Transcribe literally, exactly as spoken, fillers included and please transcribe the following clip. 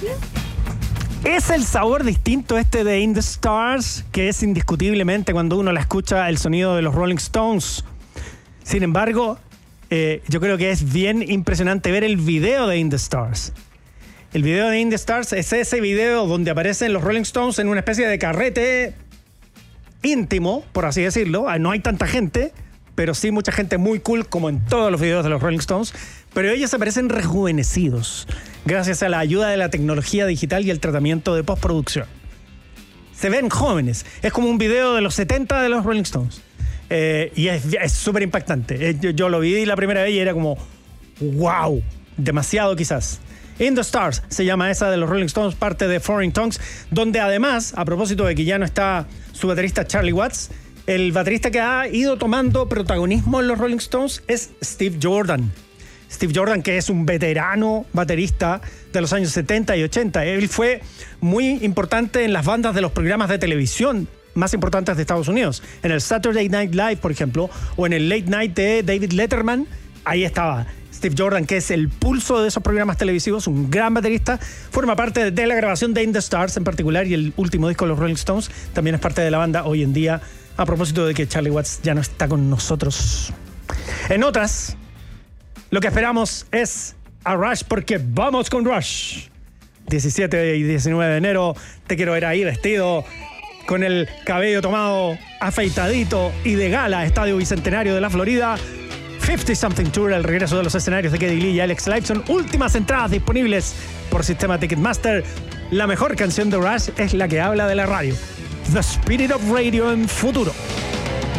Es el sabor distinto este de In the Stars, que es indiscutiblemente cuando uno la escucha el sonido de los Rolling Stones. Sin embargo, eh, yo creo que es bien impresionante ver el video de In the Stars. El video de In the Stars es ese video donde aparecen los Rolling Stones en una especie de carrete íntimo, por así decirlo. No hay tanta gente, pero sí mucha gente muy cool, como en todos los videos de los Rolling Stones. Pero ellos aparecen rejuvenecidos gracias a la ayuda de la tecnología digital y el tratamiento de postproducción. Se ven jóvenes. Es como un video de los setenta de los Rolling Stones. Eh, y es súper impactante. Eh, yo, yo lo vi la primera vez y era como wow, demasiado quizás. In the Stars se llama esa de los Rolling Stones, parte de Foreign Tongues, donde además, a propósito de que ya no está su baterista Charlie Watts, el baterista que ha ido tomando protagonismo en los Rolling Stones es Steve Jordan. Steve Jordan, que es un veterano baterista de los años setenta y ochenta. Él fue muy importante en las bandas de los programas de televisión más importantes de Estados Unidos. En el Saturday Night Live, por ejemplo, o en el Late Night de David Letterman, ahí estaba Steve Jordan, que es el pulso de esos programas televisivos, un gran baterista. Forma parte de la grabación de In the Stars en particular, y el último disco de los Rolling Stones también es parte de la banda hoy en día, a propósito de que Charlie Watts ya no está con nosotros. En otras, lo que esperamos es a Rush, porque vamos con Rush. diecisiete y diecinueve de enero, te quiero ver ahí vestido con el cabello tomado, afeitadito y de gala, Estadio Bicentenario de la Florida. cincuenta Something Tour, el regreso de los escenarios de Geddy Lee y Alex Lifeson. Últimas entradas disponibles por sistema Ticketmaster. La mejor canción de Rush es la que habla de la radio. The Spirit of Radio en futuro.